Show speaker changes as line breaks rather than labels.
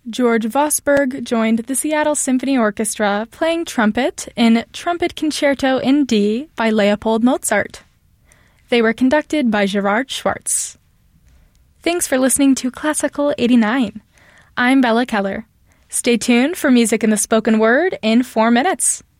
George Vosburgh joined the Seattle Symphony Orchestra playing trumpet in Trumpet Concerto in D by Leopold Mozart. They were conducted by Gerard Schwartz. Thanks for listening to Classical 89. I'm Bella Keller. Stay tuned for music in the spoken word in 4 minutes.